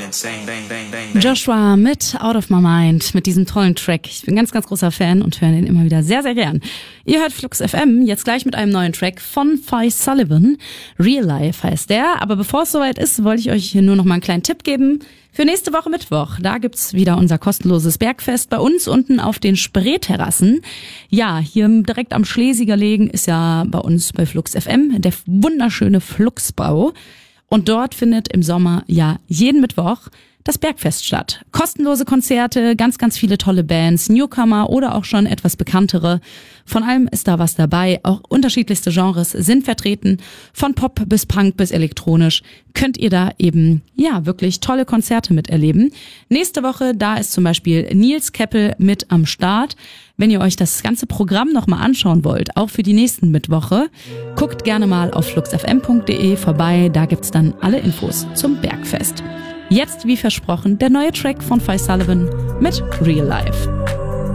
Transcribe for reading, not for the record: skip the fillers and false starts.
Joshua mit Out of My Mind, mit diesem tollen Track. Ich bin ganz, ganz großer Fan und höre ihn immer wieder sehr, sehr gern. Ihr hört Flux FM, jetzt gleich mit einem neuen Track von Phi Sullivan. Real Life heißt der. Aber bevor es soweit ist, wollte ich euch hier nur noch mal einen kleinen Tipp geben. Für nächste Woche Mittwoch, da gibt's wieder unser kostenloses Bergfest bei uns unten auf den Spreeterrassen. Ja, hier direkt am Schlesiger Legen ist ja bei uns bei Flux FM der wunderschöne Fluxbau. Und dort findet im Sommer ja jeden Mittwoch das Bergfest statt. Kostenlose Konzerte, ganz, ganz viele tolle Bands, Newcomer oder auch schon etwas bekanntere. Von allem ist da was dabei. Auch unterschiedlichste Genres sind vertreten. Von Pop bis Punk bis elektronisch könnt ihr da eben, ja, wirklich tolle Konzerte miterleben. Nächste Woche, da ist zum Beispiel Nils Keppel mit am Start. Wenn ihr euch das ganze Programm nochmal anschauen wollt, auch für die nächsten Mittwoche, guckt gerne mal auf fluxfm.de vorbei. Da gibt's dann alle Infos zum Bergfest. Jetzt, wie versprochen, der neue Track von Phi Sullivan mit Real Life.